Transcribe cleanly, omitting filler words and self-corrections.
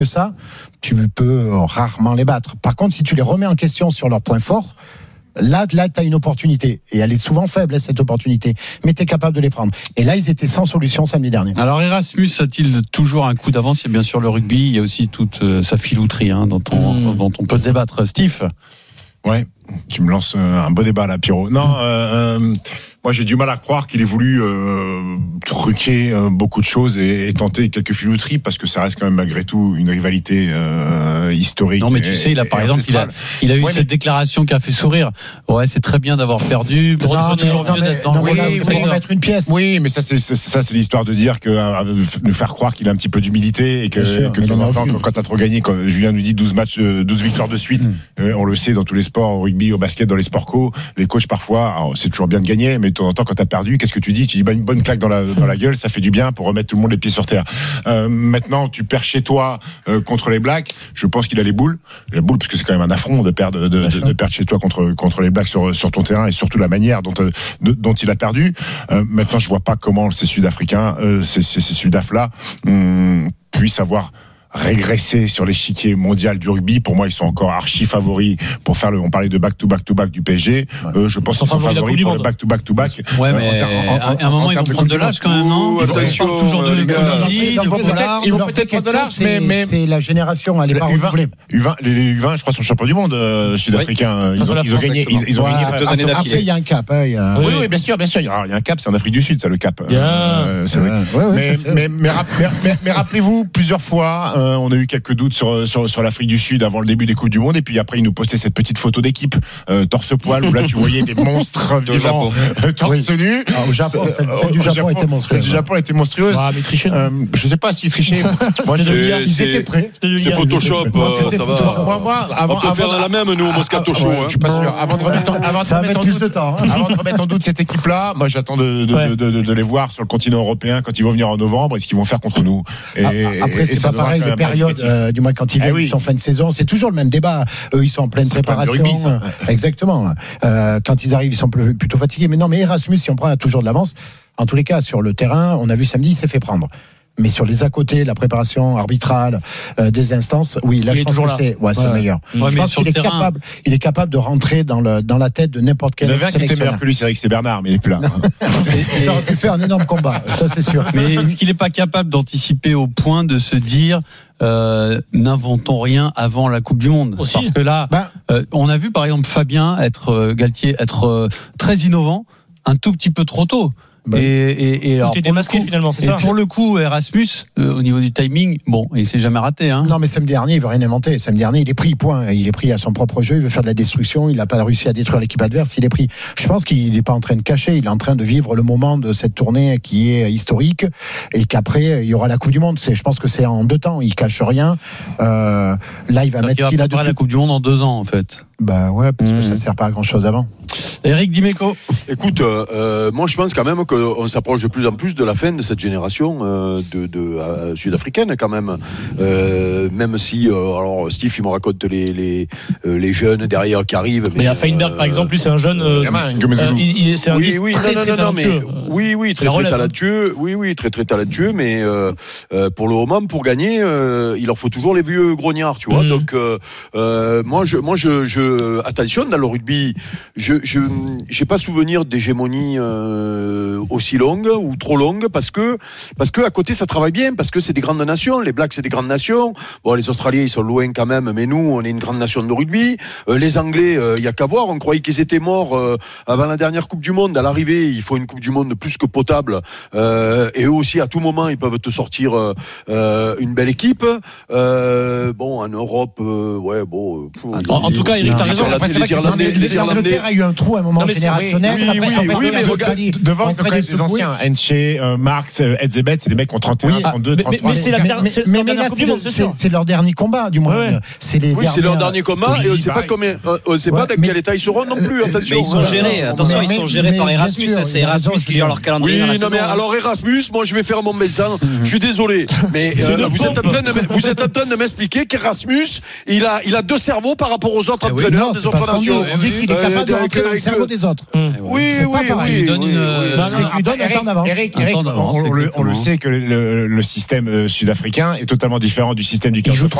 que ça, tu peux rarement les battre. Par contre, si tu les remets en question sur leurs points forts, là, tu as une opportunité. Et elle est souvent faible, cette opportunité. Mais tu es capable de les prendre. Et là, ils étaient sans solution samedi dernier. Alors, Erasmus a-t-il toujours un coup d'avance? Il y a bien sûr le rugby. Il y a aussi toute sa filouterie dont on peut débattre. Steve? Ouais, tu me lances un beau débat là, Pierrot. Non, moi j'ai du mal à croire qu'il ait voulu truquer beaucoup de choses et tenter quelques filouteries, parce que ça reste quand même malgré tout une rivalité historique. Non, mais tu sais, il a par exemple, il a eu cette déclaration qui a fait sourire. Ouais, c'est très bien d'avoir perdu. C'est toujours mieux d'être dans le c'est pour mettre une pièce. Oui, mais ça c'est l'histoire de dire nous faire croire qu'il a un petit peu d'humilité et que de temps en temps, quand t'as trop gagné, quand Julien nous dit 12 victoires de suite, on le sait dans tous les sports, au rugby, au basket, dans les sports co, les coachs parfois, alors, c'est toujours bien de gagner, mais de temps en temps quand t'as perdu, qu'est-ce que tu dis? Tu dis une bonne claque dans la gueule, ça fait du bien pour remettre tout le monde les pieds sur terre. Maintenant tu perds chez toi contre les Blacks, je pense qu'il a les boules parce que c'est quand même un affront de perdre chez toi contre les Blacks sur ton terrain, et surtout la manière dont il a perdu. Maintenant je vois pas comment ces Sud-Africains, ces Sudaf là puissent avoir régressé sur l'échiquier mondial du rugby. Pour moi, ils sont encore archi favoris pour faire on parlait de back-to-back du PSG. Je pense qu'ils sont favoris pour le back-to-back. Ouais, mais à un moment, ils vont prendre de l'âge quand même, non? Ils parlent toujours de l'écologie, ils vont peut-être prendre de l'âge, mais c'est la génération, elle est pas renouvelée. Les U20, je crois, sont champions du monde sud-africains. Ils ont gagné 2 années d'affilée. Après, il y a un cap. Oui, bien sûr. Il y a un cap, c'est en Afrique du Sud, ça, le cap. Mais rappelez-vous, plusieurs fois, on a eu quelques doutes sur l'Afrique du Sud avant le début des Coupes du Monde, et puis après ils nous postaient cette petite photo d'équipe torse-poil où là tu voyais des monstres vivants torse nu. Au Japon, celle du Japon était monstrueuse. Celle du Japon était monstrueuse. Mais tricher, je sais pas s'ils trichaient. Moi, ils étaient prêts. C'est Photoshop, ça va. Moi, on peut faire la même, nous, au Moscato Show. Je suis pas sûr. Avant de remettre en doute cette équipe-là, moi j'attends de les voir sur le continent européen quand ils vont venir en novembre, et ce qu'ils vont faire contre nous. Après, c'est pas pareil, les périodes, du moins quand ils viennent, ils sont en fin de saison, c'est toujours le même débat. Eux, ils sont en pleine préparation. Rugby, exactement. Quand ils arrivent, ils sont plutôt fatigués. Mais non, mais Erasmus, si on prend toujours de l'avance, en tous les cas, sur le terrain, on a vu samedi, il s'est fait prendre. Mais sur les à côté, la préparation arbitrale des instances, oui, là je pense que c'est le meilleur. Je pense qu'il est capable de rentrer dans la tête de n'importe quel sélectionneur. Il y en avait un qui était meilleur que lui, c'est vrai que c'est Bernard, mais il n'est plus là. Ça aurait pu faire un énorme combat, ça c'est sûr. Mais est-ce qu'il n'est pas capable d'anticiper au point de se dire n'inventons rien avant la Coupe du Monde? Aussi. Parce que là, on a vu par exemple Fabien Galtier être très innovant un tout petit peu trop tôt. Et alors, t'es démasqué finalement, c'est ça. Pour le coup, Erasmus, au niveau du timing, il s'est jamais raté. Hein. Non, mais samedi dernier, il veut rien inventer. Samedi dernier, il est pris, point. Il est pris à son propre jeu. Il veut faire de la destruction. Il n'a pas réussi à détruire l'équipe adverse. Il est pris. Je pense qu'il n'est pas en train de cacher. Il est en train de vivre le moment de cette tournée qui est historique, et qu'après il y aura la Coupe du Monde. Je pense que c'est en 2 temps. Il cache rien. Là, il va mettre ce qu'il a depuis. La Coupe du Monde en 2 ans, en fait. Bah ouais, parce que ça sert pas à grand chose avant. Eric Dimeco. Écoute, moi je pense quand même qu'on s'approche de plus en plus de la fin de cette génération sud-africaine quand même. Même si, alors Steve il me raconte les jeunes derrière qui arrivent. Mais il y a Feinberg par exemple, lui c'est un jeune. C'est un très talentueux. Oui, très talentueux. Oui, très talentueux. Mais pour le moment, pour gagner, il leur faut toujours les vieux grognards, tu vois. Donc moi je attention dans le rugby, j'ai pas souvenir d'hégémonie aussi longue ou trop longue, parce que à côté ça travaille bien, parce que c'est des grandes nations. Les Blacks c'est des grandes nations. Bon, les Australiens ils sont loin quand même, mais nous on est une grande nation de rugby. Les Anglais, il y a qu'à voir. On croyait qu'ils étaient morts avant la dernière Coupe du Monde. À l'arrivée, il faut une Coupe du Monde plus que potable. Et eux aussi, à tout moment, ils peuvent te sortir une belle équipe. En Europe, en tout cas, Eric, t'as raison. Les Irlandais a eu un trou à un moment générationnel. Oui, mais regarde, devant ils ont quand même des anciens. Enche, Marx, Edzebet, c'est des mecs qui ont 31, 32, 33. Mais c'est leur dernier combat, du moins. C'est leur dernier combat, et on ne sait pas dans quel état ils seront non plus. Attention. Mais ils sont gérés. Attention, ils sont gérés par Erasmus. C'est Erasmus qui gère leur calendrier. Oui, non mais alors Erasmus, moi je vais faire mon médecin. Je suis désolé, mais vous êtes en train de m'expliquer qu'Erasmus, il a 2 cerveaux par rapport aux autres entraîneurs des autres nations. On dit qu'il est capable de rentrer rentrer dans le cerveau des autres. Oui, c'est pas pareil. Il lui donne lui donne un temps d'avance. Eric, on le sait que le système sud-africain est totalement différent du système du 15 de France.